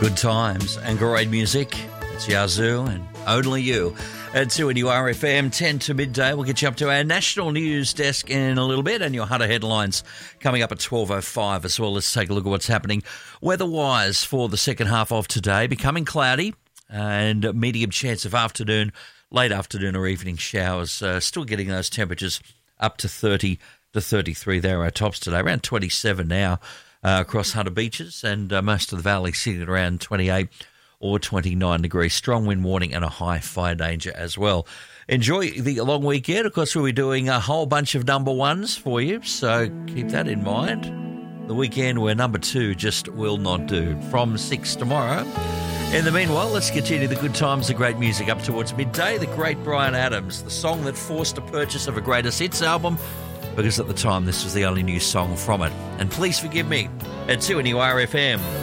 Good times and great music. It's Yazoo and Only You. At 2NURFM, 10 to midday. We'll get you up to our national news desk in a little bit and your Hunter headlines coming up at 12.05 as well. Let's take a look at what's happening weather-wise for the second half of today. Becoming cloudy and medium chance of late afternoon or evening showers. Still getting those temperatures up to 30 to 33. There are our tops today. Around 27 now across Hunter Beaches and most of the valley sitting at around 28 or 29 degrees. Strong wind warning and a high fire danger as well. Enjoy the long weekend. Of course, we'll be doing a whole bunch of number ones for you, so keep that in mind. The weekend where number 2 just will not do. From 6 tomorrow. In the meanwhile, let's continue the good times, the great music up towards midday. The great Bryan Adams, the song that forced a purchase of a greatest hits album, because at the time this was the only new song from it. And please forgive me at 2NURFM.